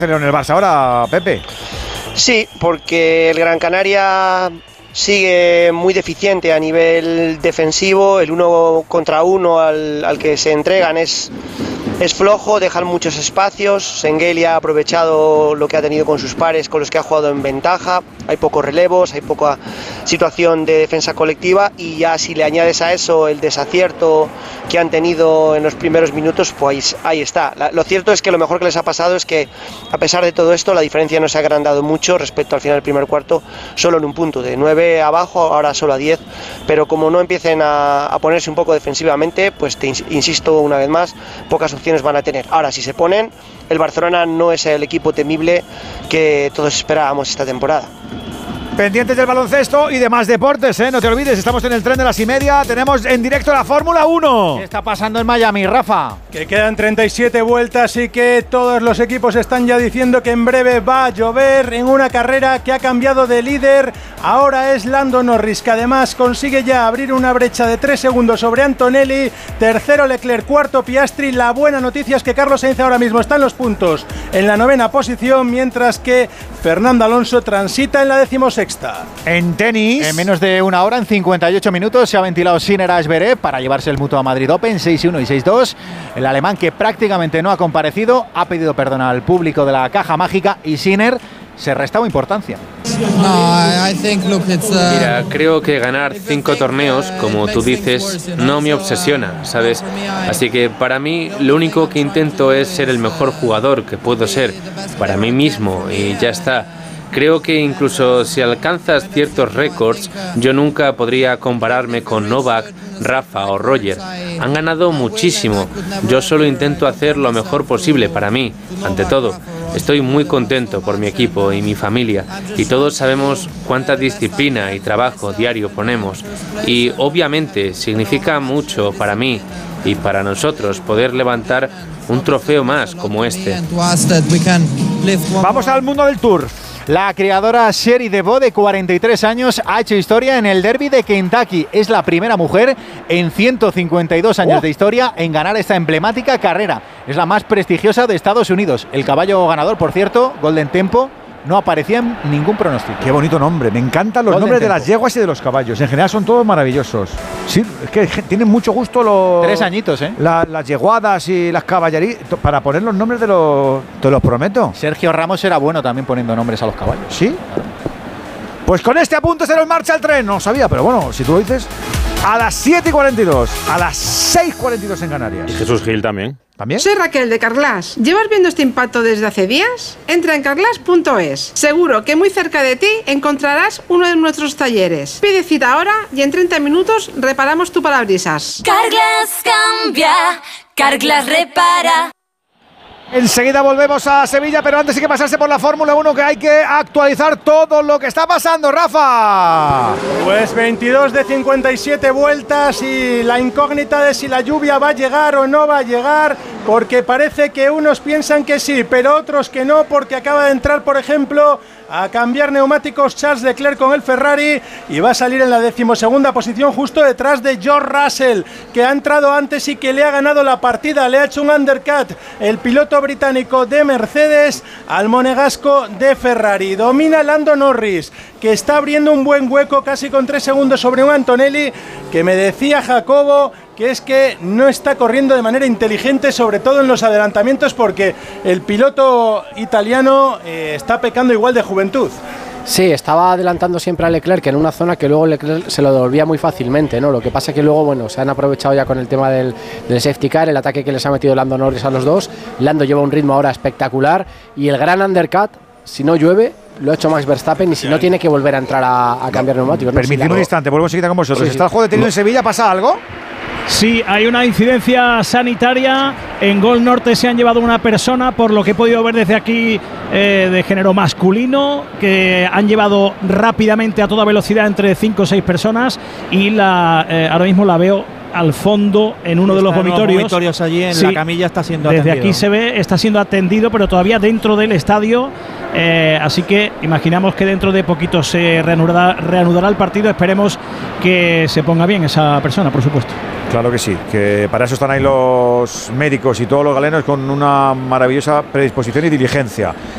Pero en el Barça ahora, Pepe. Sí, porque el Gran Canaria sigue muy deficiente a nivel defensivo. El 1 contra 1 al que se entregan es flojo, dejan muchos espacios. Sengeli ha aprovechado lo que ha tenido con sus pares, con los que ha jugado en ventaja. Hay pocos relevos, hay poca situación de defensa colectiva, y ya si le añades a eso el desacierto que han tenido en los primeros minutos, pues ahí está. Lo cierto es que lo mejor que les ha pasado es que, a pesar de todo esto, la diferencia no se ha agrandado mucho respecto al final del primer cuarto, solo en un punto, de 9 abajo, ahora solo a 10, pero como no empiecen a ponerse un poco defensivamente, pues te insisto una vez más, pocas opciones van a tener. Ahora, si se ponen, el Barcelona no es el equipo temible que todos esperábamos esta temporada. Pendientes del baloncesto y demás deportes, ¿eh? No te olvides, estamos en el tren de las y media. Tenemos en directo la Fórmula 1. ¿Qué está pasando en Miami, Rafa? Que quedan 37 vueltas y que todos los equipos están ya diciendo que en breve va a llover en una carrera que ha cambiado de líder. Ahora es Lando Norris, que además consigue ya abrir una brecha de 3 segundos sobre Antonelli. Tercero Leclerc, cuarto Piastri. La buena noticia es que Carlos Sainz ahora mismo está en los puntos en la 9ª posición, mientras que Fernando Alonso transita en la 16ª. En tenis, en menos de una hora, en 58 minutos, se ha ventilado Sinner a Zverev para llevarse el Mutua Madrid Open 6-1 y 6-2. El alemán, que prácticamente no ha comparecido, ha pedido perdón al público de la Caja Mágica, y Sinner se restaba importancia. Mira, creo que ganar 5 torneos, como tú dices, no me obsesiona, ¿sabes? Así que para mí lo único que intento es ser el mejor jugador que puedo ser para mí mismo, y ya está. Creo que incluso si alcanzas ciertos récords, yo nunca podría compararme con Novak, Rafa o Roger. Han ganado muchísimo. Yo solo intento hacer lo mejor posible para mí, ante todo. Estoy muy contento por mi equipo y mi familia, y todos sabemos cuánta disciplina y trabajo diario ponemos. Y obviamente significa mucho para mí y para nosotros poder levantar un trofeo más como este. Vamos al mundo del Tour. La criadora Sherry DeVoe, de 43 años, ha hecho historia en el Derby de Kentucky. Es la primera mujer en 152 años de historia en ganar esta emblemática carrera. Es la más prestigiosa de Estados Unidos. El caballo ganador, por cierto, Golden Tempo, no aparecía en ningún pronóstico. Qué bonito nombre. Me encantan los nombres de las yeguas y de los caballos. En general son todos maravillosos. Sí, es que tienen mucho gusto los... 3 añitos, ¿eh? Las yeguadas y las caballerías para poner los nombres de los... Te los prometo. Sergio Ramos era bueno también poniendo nombres a los caballos. ¿Sí? Pues con este apunte se nos marcha el tren. No lo sabía, pero bueno, si tú lo dices... A las 7:42, a las 6:42 en Canarias. Y Jesús Gil también. ¿También? Soy Raquel de Carglass. ¿Llevas viendo este impacto desde hace días? Entra en carglass.es. Seguro que muy cerca de ti encontrarás uno de nuestros talleres. Pide cita ahora y en 30 minutos reparamos tu parabrisas. Carglass cambia, Carglass repara. Enseguida volvemos a Sevilla, pero antes hay que pasarse por la Fórmula 1, que hay que actualizar todo lo que está pasando, Rafa. Pues 22 de 57 vueltas y la incógnita de si la lluvia va a llegar o no va a llegar, porque parece que unos piensan que sí, pero otros que no, porque acaba de entrar, por ejemplo, a cambiar neumáticos Charles Leclerc con el Ferrari y va a salir en la 12ª posición, justo detrás de George Russell, que ha entrado antes y que le ha ganado la partida, le ha hecho un undercut el piloto británico de Mercedes al monegasco de Ferrari. Domina Lando Norris, que está abriendo un buen hueco casi con 3 segundos sobre un Antonelli, que me decía Jacobo que es que no está corriendo de manera inteligente, sobre todo en los adelantamientos, porque el piloto italiano está pecando igual de juventud. Sí, estaba adelantando siempre a Leclerc en una zona que luego Leclerc se lo devolvía muy fácilmente, ¿no? Lo que pasa es que luego, bueno, se han aprovechado ya con el tema del safety car, el ataque que les ha metido Lando Norris a los dos. Lando lleva un ritmo ahora espectacular y el gran undercut, si no llueve, lo ha hecho Max Verstappen, y si no tiene que volver a entrar a cambiar neumáticos. Permitidme un instante, vuelvo enseguida con vosotros. Sí. ¿Está el juego detenido en Sevilla? ¿Pasa algo? Sí, hay una incidencia sanitaria. En Gol Norte se han llevado una persona, por lo que he podido ver desde aquí, de género masculino, que han llevado rápidamente a toda velocidad entre 5 o 6 personas, y ahora mismo la veo al fondo en uno de los vomitorios. Allí en la camilla está siendo desde atendido. Aquí se ve, está siendo atendido, pero todavía dentro del estadio. Así que imaginamos que dentro de poquito se reanudará el partido. Esperemos que se ponga bien esa persona, por supuesto. Claro que sí, que para eso están ahí los médicos y todos los galenos con una maravillosa predisposición y diligencia.